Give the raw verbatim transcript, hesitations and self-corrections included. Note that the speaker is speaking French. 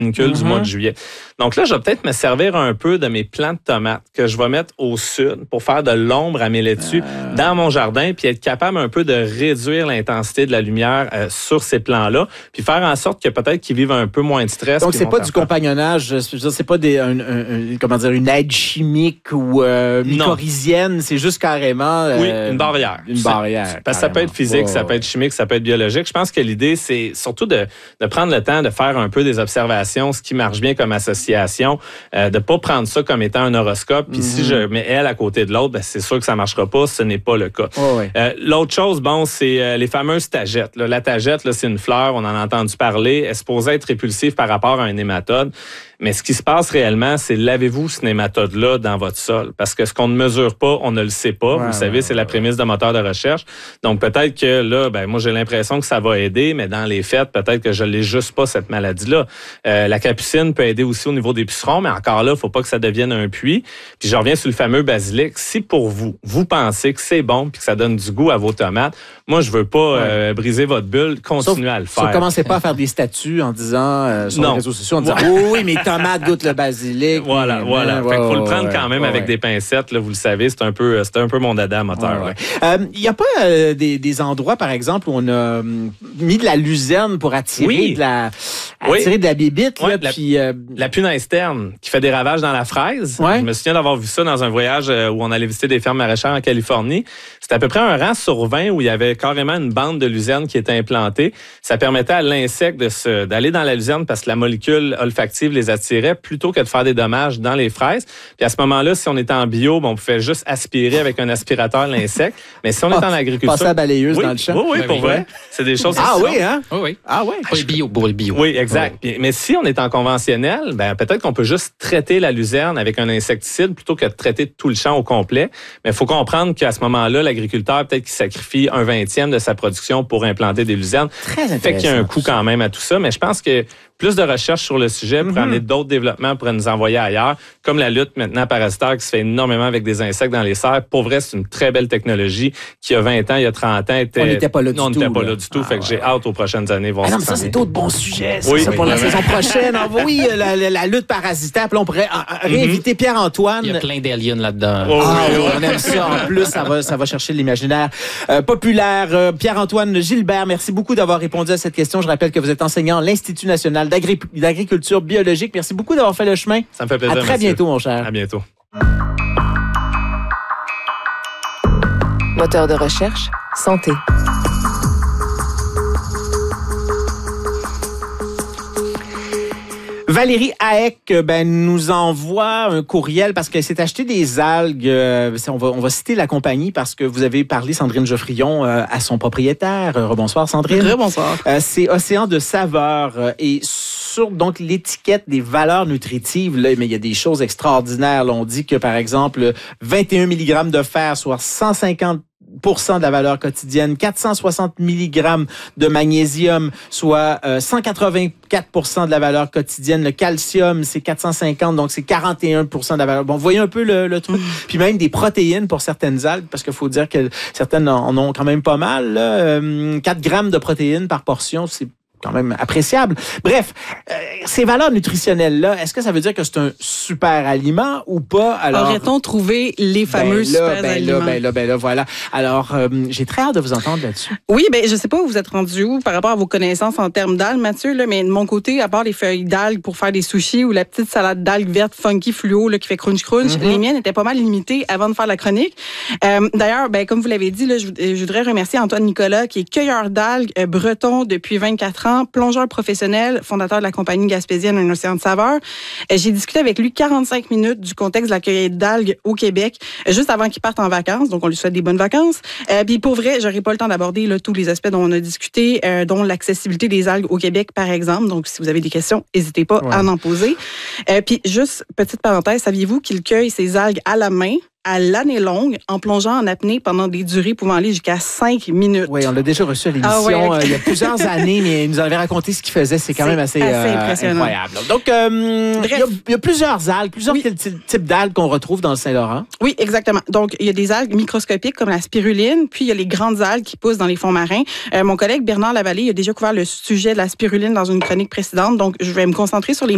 Mm-hmm. du mois de juillet. Donc là, je vais peut-être me servir un peu de mes plants de tomates que je vais mettre au sud pour faire de l'ombre à mes laitues euh... dans mon jardin puis être capable un peu de réduire l'intensité de la lumière euh, sur ces plants-là puis faire en sorte que peut-être qu'ils vivent un peu moins de stress. Donc, c'est pas du compagnonnage, je veux dire, c'est pas des, un, un, comment dire, une aide chimique ou euh, mycorhizienne, c'est juste carrément... Euh, oui, une barrière. Une barrière. Parce que ça peut être physique, oh. ça peut être chimique, ça peut être biologique. Je pense que l'idée, c'est surtout de, de prendre le temps de faire un peu des observations, ce qui marche bien comme association, euh, de pas prendre ça comme étant un horoscope. Puis mm-hmm. si je mets elle à côté de l'autre, ben c'est sûr que ça marchera pas. Ce n'est pas le cas. Oh, oui. euh, l'autre chose, bon, c'est euh, les fameuses tagettes. Là. La tagette, là, c'est une fleur, on en a entendu parler. Elle est supposée être répulsive par rapport à un nématode. Mais ce qui se passe réellement, c'est lavez-vous ce nématode-là dans votre sol. Parce que ce qu'on ne mesure pas, on ne le sait pas. Ouais, Vous ouais, savez, ouais, c'est ouais. la prémisse de moteur de recherche. Donc, peut-être que là, ben moi, j'ai l'impression que ça va aider, mais dans les faits, peut-être que je l'ai juste pas, cette maladie-là. Euh, la capucine peut aider aussi au niveau des pucerons, mais encore là, il ne faut pas que ça devienne un puits. Puis, je reviens sur le fameux basilic. Si pour vous, vous pensez que c'est bon puis que ça donne du goût à vos tomates, moi, je veux pas ouais. euh, briser votre bulle. Continuez sauf, à le faire. Sauf commencez pas à faire des statuts en disant, euh, sur non. les réseaux sociaux, en disant, ouais. oui, oui, mais tomates goûtent le basilic. Voilà, mais, voilà. Ouais, fait qu'il faut ouais, le prendre ouais, quand même ouais, avec ouais. des pincettes, là, vous le savez, c'est un peu, c'est un peu mon dada moteur. Il ouais, ouais. euh, y a pas euh, des, des endroits, par exemple, où on a euh, mis de la luzerne pour attirer oui. de la, attirer oui. de la bébite, ouais, là, la, puis euh... la punaise terne qui fait des ravages dans la fraise. Ouais. Je me souviens d'avoir vu ça dans un voyage où on allait visiter des fermes maraîchères en Californie. C'était à peu près un rang sur vingt où il y avait carrément une bande de luzerne qui était implantée. Ça permettait à l'insecte de se, d'aller dans la luzerne parce que la molécule olfactive les attirait plutôt que de faire des dommages dans les fraises. Puis à ce moment-là, si on était en bio, bon, on pouvait juste aspirer avec un aspirateur l'insecte. Mais si on est en agriculture... Passer à balayeuse oui, dans le champ. Oui, oui, ben pour oui. vrai. C'est des choses... Ah oui, hein? Oui, oui. Ah oui. Pas le bio, pour le bio. Oui, exact. Oui. Mais si on est en conventionnel, ben peut-être qu'on peut juste traiter la luzerne avec un insecticide plutôt que de traiter tout le champ au complet. Mais il faut comprendre qu'à ce moment-là, l'agriculteur, peut-être qu'il sacrifie un vingtième de sa production pour implanter des luzernes. Très intéressant. Fait qu'il y a un coût quand même à tout ça. Mais je pense que plus de recherche sur le sujet pour mm-hmm. amener d'autres développements pour nous envoyer ailleurs, comme la lutte maintenant parasitaire qui se fait énormément avec des insectes dans les serres. Pour vrai, c'est une très belle technologie qui, il y a vingt ans, il y a trente ans, était... On n'était pas là du non, tout. On n'était pas là. là du tout. Ah, fait que ouais. j'ai hâte aux prochaines années. Ah non, mais ça, c'est d'autres bons sujets. Ça, oui, ça pour oui, la oui. saison prochaine. Oui, la, la, la lutte parasitaire. Puis là, on pourrait uh, réinviter mm-hmm. Pierre-Antoine. Il y a plein d'aliens là-dedans. Oh, ah, oui, oui, oui. on aime ça. En plus, ça va, ça va chercher l'imaginaire euh, populaire. Euh, Pierre-Antoine Gilbert, merci beaucoup d'avoir répondu à cette question. Je rappelle que vous êtes enseignant à l'Institut national d'Agri- d'agriculture biologique. Merci beaucoup d'avoir fait le chemin. Ça me fait plaisir. À très monsieur. bientôt, mon cher. À bientôt. Moteur de recherche, santé. Valérie Haek ben, nous envoie un courriel parce qu'elle s'est acheté des algues. Euh, on, va, on va citer la compagnie parce que vous avez parlé, Sandrine Geoffrion, euh, à son propriétaire. Euh, rebonsoir, Sandrine. Rebonsoir. Euh, c'est Océan de saveur euh, et sur donc l'étiquette des valeurs nutritives, là, mais il y a des choses extraordinaires. Là, on dit que, par exemple, vingt et un milligrammes de fer, soit cent cinquante pour cent de la valeur quotidienne, quatre cent soixante milligrammes de magnésium, soit euh, cent quatre-vingt-quatre pour cent de la valeur quotidienne. Le calcium, c'est quatre cent cinquante, donc c'est quarante et un pour cent de la valeur. Bon, vous voyez un peu le, le truc. Mmh. Puis même des protéines pour certaines algues, parce qu'il faut dire que certaines en ont quand même pas mal. Là. Euh, quatre grammes de protéines par portion, c'est quand même appréciable. Bref, euh, ces valeurs nutritionnelles-là, est-ce que ça veut dire que c'est un super aliment ou pas? Alors, aurait-on trouvé les fameux ben là, super ben aliments? Là, ben là, ben là, voilà. Alors, euh, j'ai très hâte de vous entendre là-dessus. Oui, ben je sais pas où vous êtes rendu où par rapport à vos connaissances en termes d'algues, Mathieu, là, mais de mon côté, à part les feuilles d'algues pour faire des sushis ou la petite salade d'algues vertes funky fluo là, qui fait crunch-crunch, mm-hmm. les miennes étaient pas mal limitées avant de faire la chronique. Euh, d'ailleurs, ben, comme vous l'avez dit, là, je, je voudrais remercier Antoine Nicolas, qui est cueilleur d'algues euh, breton depuis vingt-quatre ans, plongeur professionnel, fondateur de la compagnie gaspésienne Un Océan de saveur. Euh, j'ai discuté avec lui quarante-cinq minutes du contexte de la cueillette d'algues au Québec, euh, juste avant qu'il parte en vacances. Donc, on lui souhaite des bonnes vacances. Euh, puis pour vrai, j'aurais pas le temps d'aborder là, tous les aspects dont on a discuté, euh, dont l'accessibilité des algues au Québec, par exemple. Donc, si vous avez des questions, n'hésitez pas ouais. à en poser. Euh, puis juste, petite parenthèse, saviez-vous qu'il cueille ses algues à la main à l'année longue, en plongeant en apnée pendant des durées pouvant aller jusqu'à cinq minutes. Oui, on l'a déjà reçu à l'émission ah ouais, okay. euh, il y a plusieurs années, mais il nous avait raconté ce qu'il faisait. C'est quand c'est même assez, assez euh, impressionnant. Incroyable. Donc, euh, il, y a, il y a plusieurs algues, plusieurs oui. types d'algues qu'on retrouve dans le Saint-Laurent. Oui, exactement. Donc, il y a des algues microscopiques comme la spiruline, puis il y a les grandes algues qui poussent dans les fonds marins. Euh, mon collègue Bernard Lavallée a déjà couvert le sujet de la spiruline dans une chronique précédente, donc je vais me concentrer sur les